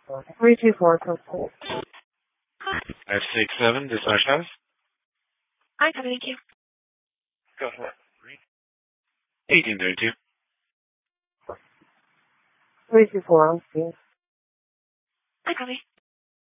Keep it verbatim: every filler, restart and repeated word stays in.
three two four Coastal. Five six seven, dispatch house. Hi, thank you. Go for it. eighteen thirty-two. three two four on scene. Hi, Copy.